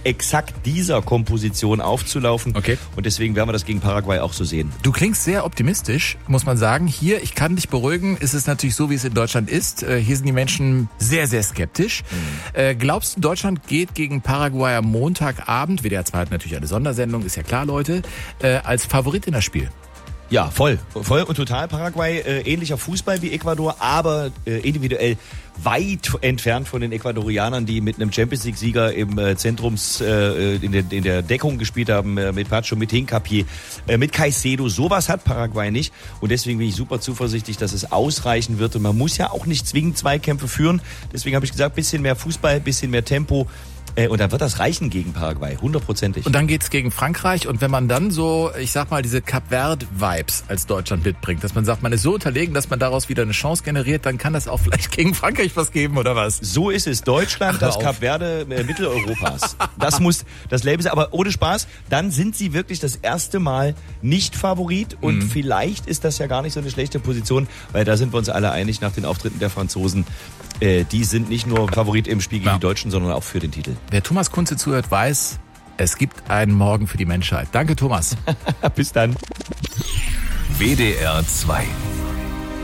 exakt dieser Komposition aufzulaufen. Okay. Und deswegen werden wir das gegen Paraguay auch so sehen. Du klingst sehr optimistisch, muss man sagen. Hier, ich kann dich beruhigen, ist es natürlich so, wie es in Deutschland ist. Hier sind die Menschen sehr, sehr skeptisch. Glaubst du, Deutschland geht gegen Paraguay am Montagabend, WDR 2 hat natürlich eine Sondersendung, ist ja klar, Leute, als Favorit in das Spiel? Ja, voll und total. Paraguay, ähnlicher Fußball wie Ecuador, aber individuell weit entfernt von den Ecuadorianern, die mit einem Champions-League-Sieger im in der Deckung gespielt haben, mit Pacho, mit Hincapié, mit Caicedo. Sowas hat Paraguay nicht und deswegen bin ich super zuversichtlich, dass es ausreichen wird und man muss ja auch nicht zwingend Zweikämpfe führen. Deswegen habe ich gesagt, bisschen mehr Fußball, bisschen mehr Tempo. Und dann wird das reichen gegen Paraguay, 100%. Und dann geht's gegen Frankreich und wenn man dann so, ich sag mal, diese Cap-Verde-Vibes als Deutschland mitbringt, dass man sagt, man ist so unterlegen, dass man daraus wieder eine Chance generiert, dann kann das auch vielleicht gegen Frankreich was geben, oder was? So ist es. Deutschland, das Cap-Verde Mitteleuropas. Das muss das Label sein. Aber ohne Spaß, dann sind sie wirklich das erste Mal nicht Favorit und vielleicht ist das ja gar nicht so eine schlechte Position, weil da sind wir uns alle einig nach den Auftritten der Franzosen. Die sind nicht nur Favorit im Spiel gegen die Deutschen, sondern auch für den Titel. Wer Thomas Kunze zuhört, weiß, es gibt einen Morgen für die Menschheit. Danke, Thomas. Bis dann. WDR 2